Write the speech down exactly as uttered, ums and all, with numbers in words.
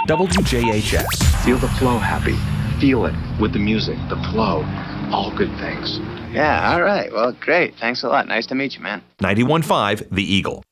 W J H S. Feel the flow, Happy. Feel it with the music, the flow, all good things. Yeah, all right. Well, great. Thanks a lot. Nice to meet you, man. ninety-one point five The Eagle.